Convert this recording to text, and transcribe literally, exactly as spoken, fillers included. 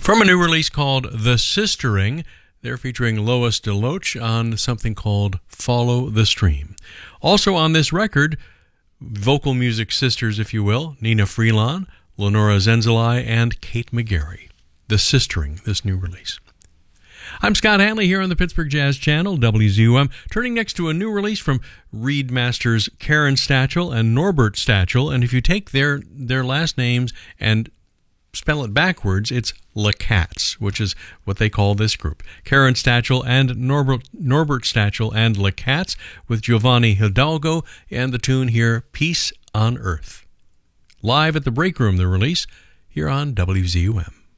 From a new release called The Sistering, they're featuring Lois DeLoach on something called Follow the Stream. Also on this record, vocal music sisters, if you will, Nina Freelon, Lenora Zenzeli, and Kate McGarry. The Sistering, this new release. I'm Scott Hanley here on the Pittsburgh Jazz Channel, W Z U M, turning next to a new release from Reed Masters Karen Stachel and Norbert Stachel, and if you take their, their last names and spell it backwards, it's LaCats, which is what they call this group. Karen Stachel and Norbert, Norbert Stachel and LaCats with Giovanni Hidalgo and the tune here, Peace on Earth. Live at the Break Room, the release, here on W Z U M.